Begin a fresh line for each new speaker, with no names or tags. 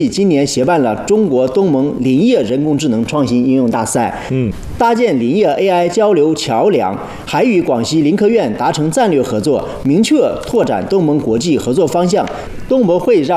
今年协办了中国东盟林业人工智能创新应用大赛，搭建林业 AI 交流桥梁，还与广西林科院达成战略合作，明确拓展东盟国际合作方向。东盟会上。